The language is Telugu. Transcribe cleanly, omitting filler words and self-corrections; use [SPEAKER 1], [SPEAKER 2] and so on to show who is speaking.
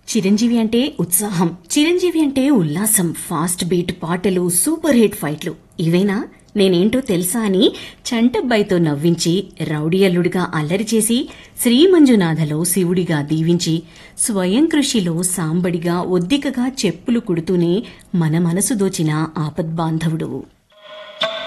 [SPEAKER 1] చిరంజీవి అంటే ఉత్సాహం, చిరంజీవి అంటే ఉల్లాసం, ఫాస్ట్ బీట్ పాటలు, సూపర్ హిట్ ఫైట్లు. ఇవేనా నేనేంటో తెలుసా అని చంటబ్బాయితో నవ్వించి, రౌడీ అల్లుడిగా అల్లరి చేసి, శ్రీమంజునాథలో శివుడిగా దీవించి, స్వయం కృషిలో సాంబడిగా ఒద్దికగా చెప్పులు కుడుతూనే మన మనసు దోచిన ఆపద్బాంధవుడు.